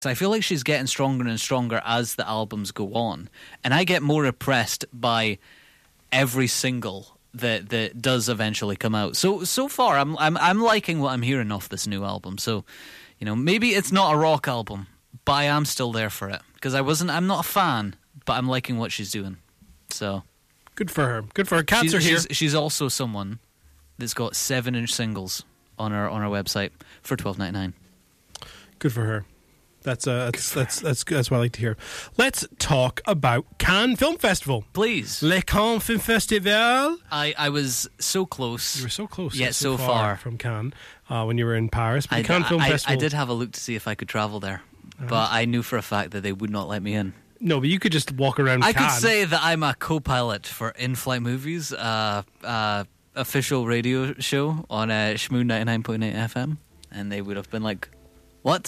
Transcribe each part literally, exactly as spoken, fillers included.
I feel like she's getting stronger and stronger as the albums go on, and I get more impressed by every single that that does eventually come out. So so far, I'm I'm I'm liking what I'm hearing off this new album. So, you know, maybe it's not a rock album, but I am still there for it because I wasn't. I'm not a fan, but I'm liking what she's doing. So good for her. Good for her. Cats she's, are here. She's, she's also someone that's got seven inch singles on her on her website for twelve ninety nine. Good for her. That's uh, that's that's that's that's what I like to hear. Let's talk about Cannes Film Festival, please. Le Cannes Film Festival. I, I was so close. You were so close, yet so, so far, far from Cannes uh, when you were in Paris. But I, the Cannes I, Film I, Festival. I did have a look to see if I could travel there, uh-huh. but I knew for a fact that they would not let me in. No, but you could just walk around. I Cannes. could say that I'm a co-pilot for In-Flight Movies, uh, uh, official radio show on uh, Shmoo ninety-nine point eight F M, and they would have been like, what?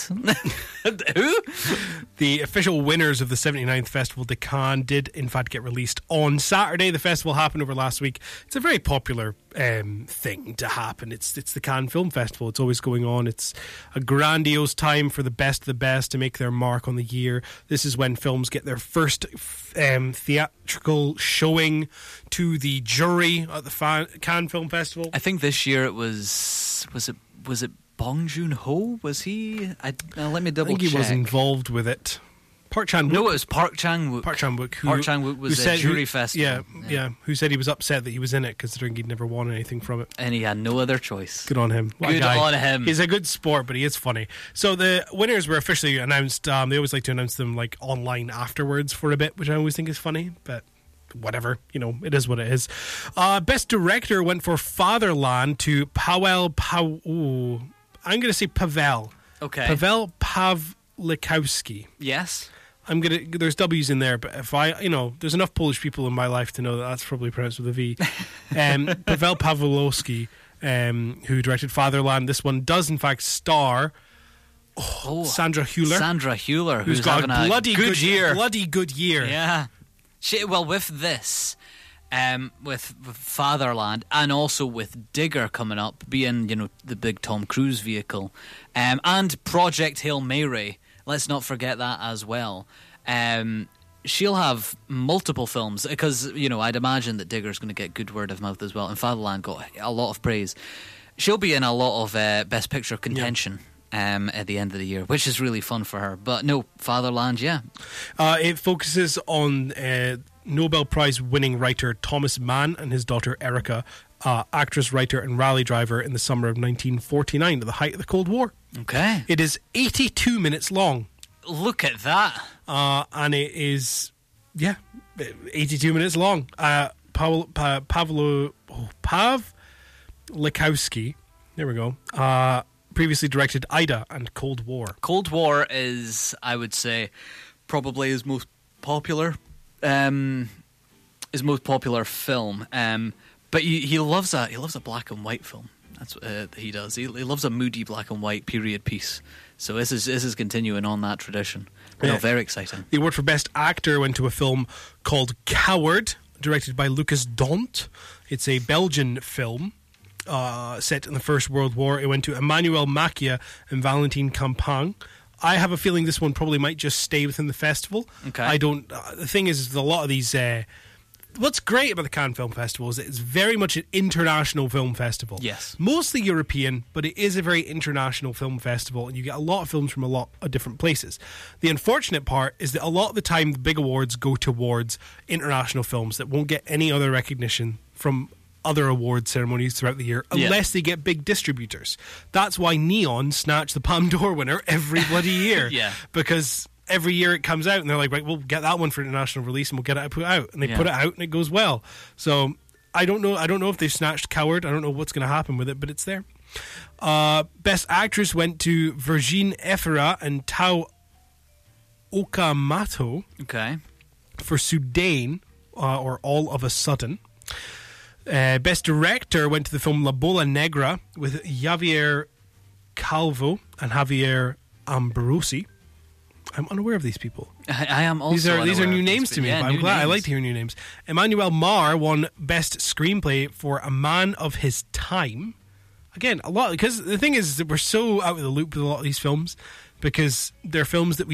Who? The official winners of the seventy-ninth Festival de Cannes did in fact get released on Saturday. The festival happened over last week. It's a very popular um, thing to happen. It's it's the Cannes Film Festival. It's always going on. It's a grandiose time for the best of the best to make their mark on the year. This is when films get their first um, theatrical showing to the jury at the Fan- Cannes Film Festival. I think this year it was was it was it Bong Joon-ho? Was he? I, uh, let me double check. I think he was involved with it. Park Chan-wook. No, it was Park Chan-wook. Park Chan-wook. Who, Park Chan-wook was said, a jury who, festival. Yeah, yeah, yeah. Who said he was upset that he was in it considering he'd never won anything from it. And he had no other choice. Good on him. What Good a guy. on him. He's a good sport, but he is funny. So the winners were officially announced. Um, they always like to announce them like online afterwards for a bit, which I always think is funny, but whatever, you know, it is what it is. Uh, best director went for Fatherland to Paweł Paw... Ooh, I'm going to say Paweł. Okay. Paweł Pawlikowski. Yes. I'm gonna. There's W's in there, but if I, you know, there's enough Polish people in my life to know that that's probably pronounced with a V. Um, Paweł Pawlikowski, um, who directed Fatherland. This one does in fact star oh, oh, Sandra Hüller. Sandra Hüller, who's who's got having a bloody a good, good year. Bloody good year. Yeah. She, well, with this. Um, with, with Fatherland and also with Digger coming up, being, you know, the big Tom Cruise vehicle, um, and Project Hail Mary, let's not forget that as well. Um, she'll have multiple films because, you know, I'd imagine that Digger's going to get good word of mouth as well, and Fatherland got a lot of praise. She'll be in a lot of uh, Best Picture contention. Yeah. Um, at the end of the year, which is really fun for her. But no, Fatherland, yeah. Uh, it focuses on uh, Nobel Prize winning writer Thomas Mann and his daughter Erica, uh, actress, writer and rally driver in the summer of nineteen forty-nine, at the height of the Cold War. Okay. It is eighty-two minutes long. Look at that. Uh, and it is, yeah, eighty-two minutes long. Uh, Pavel, pa, Pavlo, oh, Pav Likowski, there we go, uh, previously directed Ida and Cold War. Cold War is, I would say, probably his most popular, um, his most popular film. Um, but he, he loves a he loves a black and white film. That's what uh, he does. He, he loves a moody black and white period piece. So this is this is continuing on that tradition. Yeah. No, very exciting. The award for Best Actor went to a film called Coward, directed by Lucas Dont. It's a Belgian film. Uh, set in the First World War. It went to Emmanuel Macchia and Valentin Campagne. I have a feeling this one probably might just stay within the festival. Okay. I don't. Uh, the thing is, is, a lot of these. Uh, what's great about the Cannes Film Festival is that it's very much an international film festival. Yes. Mostly European, but it is a very international film festival, and you get a lot of films from a lot of different places. The unfortunate part is that a lot of the time, the big awards go towards international films that won't get any other recognition from other award ceremonies throughout the year unless yeah. they get big distributors. That's why Neon snatch the Palme d'Or winner every bloody year. Yeah. Because every year it comes out and they're like, right, we'll get that one for international release and we'll get it put out. And they yeah. put it out and it goes well. So I don't know I don't know if they've snatched Coward. I don't know what's going to happen with it, but it's there. Uh, Best Actress went to Virginie Efira and Tao Okamoto. Okay. For Soudain, uh, or All of a Sudden. Uh, Best Director went to the film La Bola Negra with Javier Calvo and Javier Ambrosi. I'm unaware of these people. I, I am also These are these are new names these, to me. Yeah, but I'm glad. names. I like to hear new names. Emmanuel Mar won Best Screenplay for A Man of His Time. Again, a lot because the thing is that we're so out of the loop with a lot of these films. because they're films that we